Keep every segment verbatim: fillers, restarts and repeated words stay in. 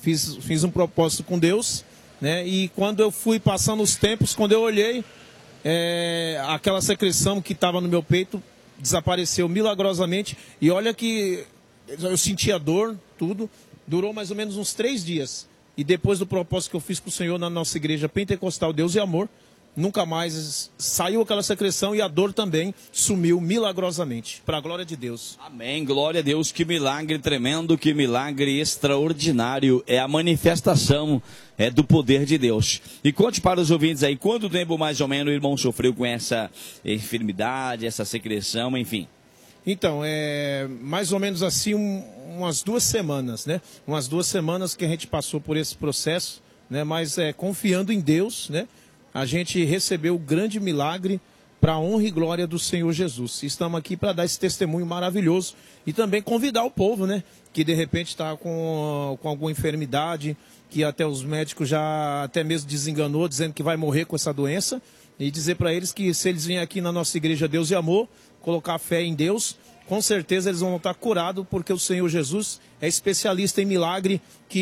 fiz, fiz um propósito com Deus, né? E quando eu fui passando os tempos, quando eu olhei, é, aquela secreção que estava no meu peito desapareceu milagrosamente. E olha que eu sentia dor, tudo. Durou mais ou menos uns três dias. E depois do propósito que eu fiz com o Senhor na nossa igreja pentecostal Deus e Amor, nunca mais saiu aquela secreção e a dor também sumiu milagrosamente, para a glória de Deus. Amém, glória a Deus, que milagre tremendo, que milagre extraordinário, é a manifestação é, do poder de Deus. E conte para os ouvintes aí, quanto tempo mais ou menos o irmão sofreu com essa enfermidade, essa secreção, enfim? Então, é mais ou menos assim um, umas duas semanas, né? Umas duas semanas que a gente passou por esse processo, né? Mas é, confiando em Deus, né? A gente recebeu o grande milagre para a honra e glória do Senhor Jesus. Estamos aqui para dar esse testemunho maravilhoso e também convidar o povo, né? Que de repente está com, com alguma enfermidade, que até os médicos já até mesmo desenganou, dizendo que vai morrer com essa doença. E dizer para eles que se eles virem aqui na nossa igreja Deus e Amor, colocar fé em Deus, com certeza eles vão estar curados, porque o Senhor Jesus é especialista em milagre,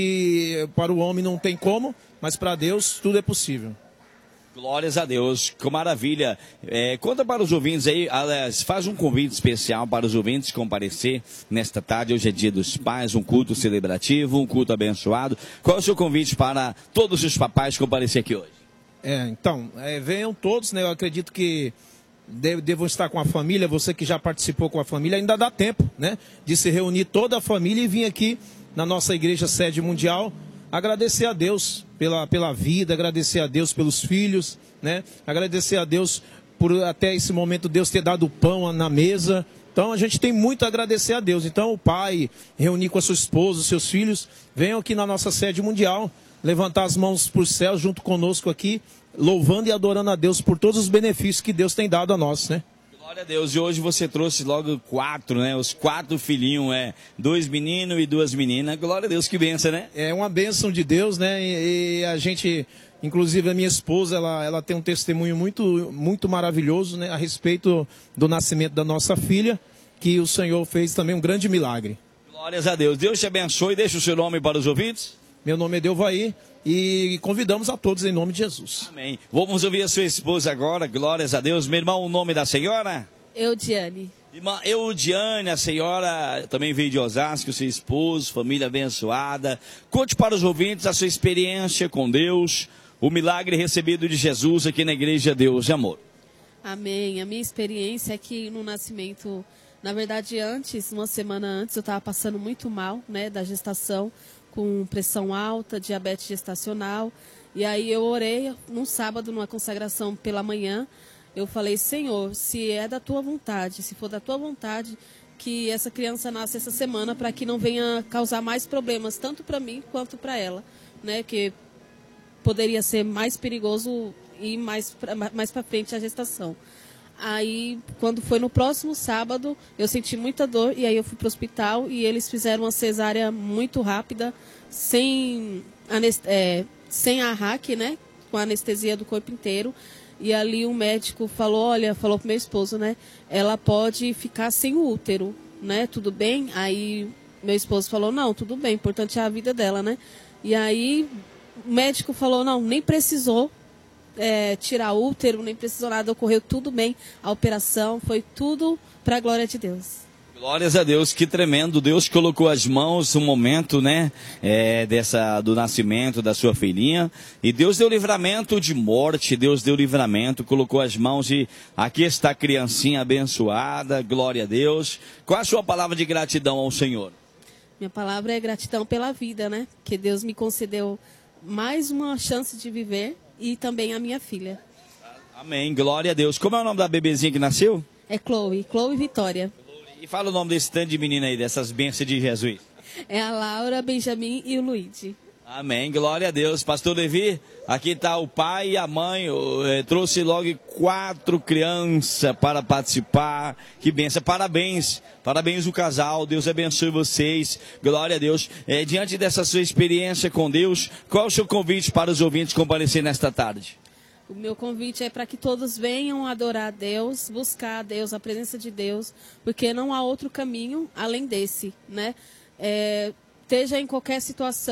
que para o homem não tem como, mas para Deus tudo é possível. Glórias a Deus, que maravilha. É, conta para os ouvintes aí, aliás, faz um convite especial para os ouvintes comparecer nesta tarde. Hoje é dia dos pais, um culto celebrativo, um culto abençoado. Qual é o seu convite para todos os papais comparecer aqui hoje? É, então, é, venham todos, né? Eu acredito que devam estar com a família, você que já participou com a família, ainda dá tempo, né? De se reunir toda a família e vir aqui na nossa igreja sede mundial, agradecer a Deus pela, pela vida, agradecer a Deus pelos filhos, né? Agradecer a Deus por até esse momento Deus ter dado o pão na mesa. Então a gente tem muito a agradecer a Deus. Então o pai, reunir com a sua esposa, os seus filhos, venham aqui na nossa sede mundial, levantar as mãos para o céu junto conosco aqui, louvando e adorando a Deus por todos os benefícios que Deus tem dado a nós, né? Glória a Deus. E hoje você trouxe logo quatro, né? Os quatro filhinhos, é, dois meninos e duas meninas. Glória a Deus, que benção, né? É uma bênção de Deus, né? E, e a gente, inclusive a minha esposa, ela, ela tem um testemunho muito, muito maravilhoso, né? A respeito do nascimento da nossa filha, que o Senhor fez também um grande milagre. Glórias a Deus. Deus te abençoe. Deixa o seu nome para os ouvintes. Meu nome é Delvaí e convidamos a todos em nome de Jesus. Amém. Vamos ouvir a sua esposa agora, glórias a Deus. Meu irmão, o nome da senhora? Eudiane. Irmã Eudiane, a senhora também veio de Osasco, seu esposo, família abençoada. Conte para os ouvintes a sua experiência com Deus, o milagre recebido de Jesus aqui na igreja Deus e Amor. Amém. A minha experiência é que no nascimento, na verdade antes, uma semana antes, eu estava passando muito mal, né, da gestação, com pressão alta, diabetes gestacional. E aí eu orei num sábado, numa consagração pela manhã. Eu falei, Senhor, se é da tua vontade, se for da tua vontade, que essa criança nasça essa semana para que não venha causar mais problemas, tanto para mim quanto para ela, né? Que poderia ser mais perigoso e mais pra, mais para frente a gestação. Aí, quando foi no próximo sábado, eu senti muita dor e aí eu fui para o hospital e eles fizeram uma cesárea muito rápida, sem, é, sem a hack, né? Com a anestesia do corpo inteiro. E ali o médico falou, olha, falou pro meu esposo, né? Ela pode ficar sem o útero, né? Tudo bem? Aí meu esposo falou, não, tudo bem, importante é a vida dela, né? E aí o médico falou, não, nem precisou. É, tirar útero, nem precisou nada, ocorreu tudo bem, a operação foi tudo para a glória de Deus. Glórias a Deus, que tremendo, Deus colocou as mãos no momento, né, é, dessa, do nascimento da sua filhinha, e Deus deu livramento de morte, Deus deu livramento, colocou as mãos e aqui está a criancinha abençoada, glória a Deus. Qual a sua palavra de gratidão ao Senhor? Minha palavra é gratidão pela vida, né, que Deus me concedeu mais uma chance de viver, e também a minha filha. Amém, glória a Deus. Como é o nome da bebezinha que nasceu? É Chloe, Chloe Vitória. E fala o nome desse tanto de menina aí, dessas bênçãos de Jesus. É a Laura, Benjamin e o Luigi. Amém, glória a Deus. Pastor Levi, aqui está o pai e a mãe, eu trouxe logo quatro crianças para participar, que benção, parabéns, parabéns o casal, Deus abençoe vocês, glória a Deus. É, diante dessa sua experiência com Deus, qual é o seu convite para os ouvintes comparecer nesta tarde? O meu convite é para que todos venham adorar a Deus, buscar a Deus, a presença de Deus, porque não há outro caminho além desse, né? É, esteja em qualquer situação,